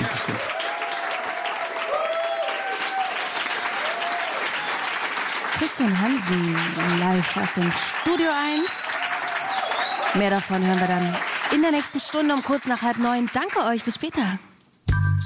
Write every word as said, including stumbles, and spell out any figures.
Dankeschön. Christian Hansen live aus dem Studio eins. Mehr davon hören wir dann in der nächsten Stunde um kurz nach halb neun. Danke euch, bis später.